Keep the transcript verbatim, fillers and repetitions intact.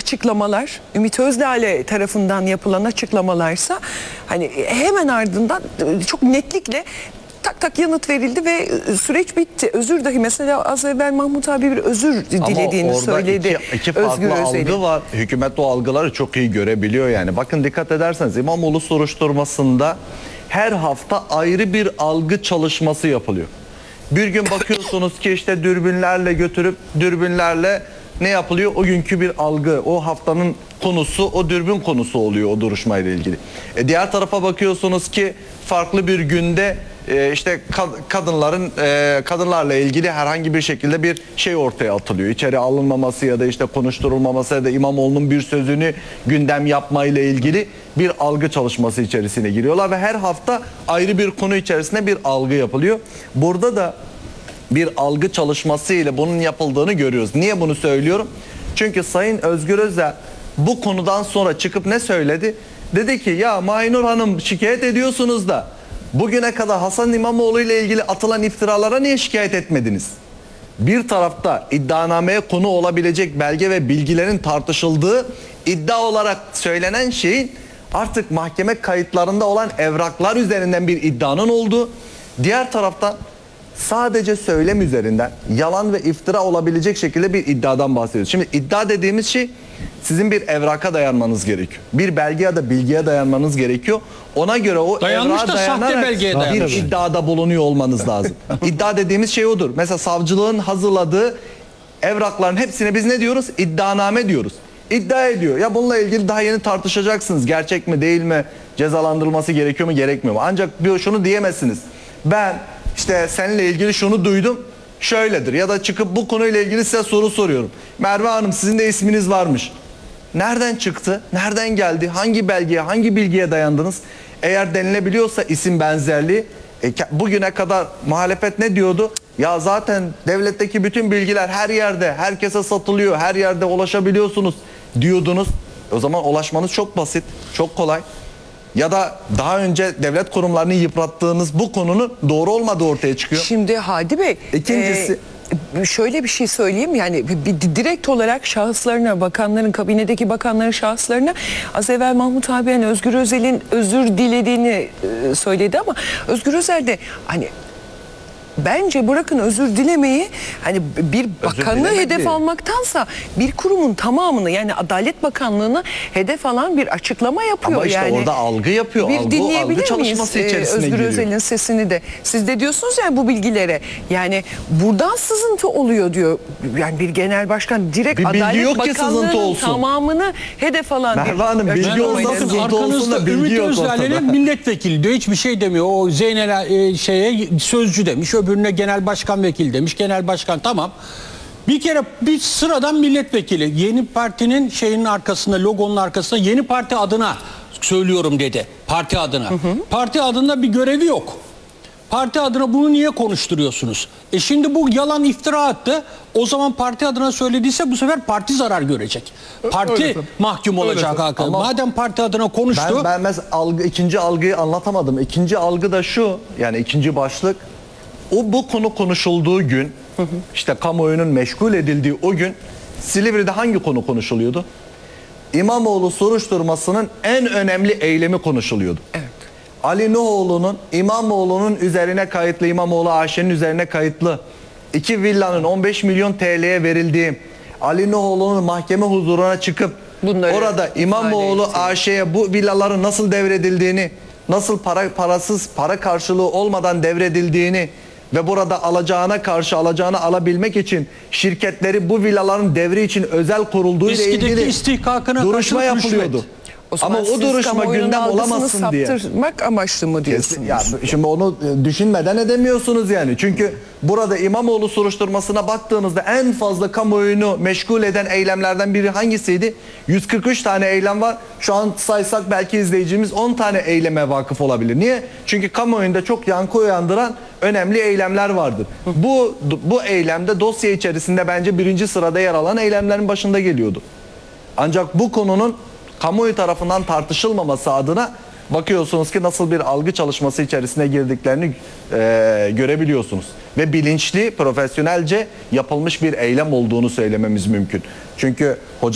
açıklamalar, Ümit Özdağ tarafından yapılan açıklamalarsa hani hemen ardından çok netlikle tak tak yanıt verildi ve süreç bitti. Özür dahi mesela az evvel Mahmut abi bir özür dilediğini Ama söyledi. Iki, iki farklı Özgür algı Özel'in. var. Hükümet o algıları çok iyi görebiliyor yani. Bakın dikkat ederseniz İmamoğlu soruşturmasında her hafta ayrı bir algı çalışması yapılıyor. Bir gün bakıyorsunuz ki işte dürbünlerle götürüp dürbünlerle ne yapılıyor? O günkü bir algı, o haftanın konusu, o dürbün konusu oluyor o duruşmayla ilgili. E diğer tarafa bakıyorsunuz ki farklı bir günde e, işte kad kadınların e, kadınlarla ilgili herhangi bir şekilde bir şey ortaya atılıyor. İçeri alınmaması ya da işte konuşturulmaması ya da İmamoğlu'nun bir sözünü gündem yapmayla ilgili bir algı çalışması içerisine giriyorlar ve her hafta ayrı bir konu içerisinde bir algı yapılıyor. Burada da bir algı çalışması ile bunun yapıldığını görüyoruz. Niye bunu söylüyorum? Çünkü Sayın Özgür Özel bu konudan sonra çıkıp ne söyledi? Dedi ki ya Mahinur Hanım şikayet ediyorsunuz da bugüne kadar Hasan İmamoğlu ile ilgili atılan iftiralara niye şikayet etmediniz? Bir tarafta iddianameye konu olabilecek belge ve bilgilerin tartışıldığı iddia olarak söylenen şeyin artık mahkeme kayıtlarında olan evraklar üzerinden bir iddianın olduğu, diğer taraftan sadece söylem üzerinden yalan ve iftira olabilecek şekilde bir iddiadan bahsediyoruz. Şimdi iddia dediğimiz şey sizin bir evraka dayanmanız gerekiyor. Bir belge ya da bilgiye dayanmanız gerekiyor. Ona göre o Dayanmış evrağa da sahte dayanarak belgeye bir dayanmış. iddiada bulunuyor olmanız lazım. İddia dediğimiz şey odur. Mesela savcılığın hazırladığı evrakların hepsine biz ne diyoruz? İddianame diyoruz. İddia ediyor. Ya bununla ilgili daha yeni tartışacaksınız. Gerçek mi değil mi? Cezalandırılması gerekiyor mu gerekmiyor mu? Ancak bir şunu diyemezsiniz. Ben işte seninle ilgili şunu duydum. Şöyledir. Ya da çıkıp bu konuyla ilgili size soru soruyorum. Merve Hanım sizin de isminiz varmış. Nereden çıktı? Nereden geldi? Hangi belgeye, hangi bilgiye dayandınız? Eğer denilebiliyorsa isim benzerliği, e, bugüne kadar muhalefet ne diyordu? Ya zaten devletteki bütün bilgiler her yerde, herkese satılıyor, her yerde ulaşabiliyorsunuz diyordunuz. O zaman ulaşmanız çok basit, çok kolay. Ya da daha önce devlet kurumlarını yıprattığınız bu konunun doğru olmadığı ortaya çıkıyor. Şimdi Hadi Bey, İkincisi, e, şöyle bir şey söyleyeyim, yani bir, bir direkt olarak şahıslarına, bakanların, kabinedeki bakanların şahıslarına az evvel Mahmut abi hani Özgür Özel'in özür dilediğini e, söyledi ama Özgür Özel de hani bence bırakın özür dilemeyi, hani bir bakanlığı hedef almaktansa bir kurumun tamamını, yani Adalet Bakanlığı'nı hedef alan bir açıklama yapıyor. ama işte yani orada algı yapıyor. bir algı, dinleyebilir algı miyiz çalışması e, içerisine Özgür giriyor. Özel'in sesini de? Siz de diyorsunuz yani bu bilgilere. Yani buradan sızıntı oluyor diyor. Yani bir genel başkan direkt Bir bilgi Adalet yok ki sızıntı Bakanlığı'nın olsun. tamamını hedef alan Merve bir Hanım, bilgi açıklamaydı. olsa Bakın sızıntı olsun da arkanızda bilgi Ümit yok Özdağ'ın ortada. milletvekili diyor. Hiçbir şey demiyor. O Zeynel e, şeye sözcü demiş. Öbürüne genel başkan vekili demiş. Genel başkan tamam. Bir kere bir sıradan milletvekili yeni partinin şeyinin arkasında, logonun arkasında yeni parti adına söylüyorum dedi. Parti adına. Hı hı. Parti adında bir görevi yok. Parti adına bunu niye konuşturuyorsunuz? E şimdi bu yalan iftira attı. O zaman parti adına söylediyse bu sefer parti zarar görecek. Parti Öyle mahkum olacak hakkında. Madem parti adına konuştu. Ben, ben mes algı, ikinci algıyı anlatamadım. İkinci algı da şu, yani ikinci başlık. O bu konu konuşulduğu gün, hı hı. işte kamuoyunun meşgul edildiği o gün Silivri'de hangi konu konuşuluyordu? İmamoğlu soruşturmasının en önemli eylemi konuşuluyordu. Evet. Ali Nuhoğlu'nun İmamoğlu'nun üzerine kayıtlı, İmamoğlu A Ş'nin üzerine kayıtlı iki villanın on beş milyon T L'ye verildiği, Ali Nuhoğlu'nun mahkeme huzuruna çıkıp bunları orada İmamoğlu A Ş'ye bu villaların nasıl devredildiğini, nasıl para parasız, para karşılığı olmadan devredildiğini ve burada alacağına karşı alacağını alabilmek için şirketleri bu villaların devri için özel kurulduğu ile ilgili istihkakına duruşma karşılık yapılıyordu. rüşvet. Ama o duruşma gündem olamazsın diye. Saptırmak amaçlı mı diyorsunuz? Ya, şimdi onu düşünmeden edemiyorsunuz yani. Çünkü burada İmamoğlu soruşturmasına baktığınızda en fazla kamuoyunu meşgul eden eylemlerden biri hangisiydi? yüz kırk üç tane eylem var. Şu an saysak belki izleyicimiz on tane eyleme vakıf olabilir. Niye? Çünkü kamuoyunda çok yankı uyandıran önemli eylemler vardır. Bu bu eylemde dosya içerisinde bence birinci sırada yer alan eylemlerin başında geliyordu. Ancak bu konunun kamuoyu tarafından tartışılmaması adına bakıyorsunuz ki nasıl bir algı çalışması içerisine girdiklerini e, görebiliyorsunuz. Ve bilinçli, profesyonelce yapılmış bir eylem olduğunu söylememiz mümkün. Çünkü hoca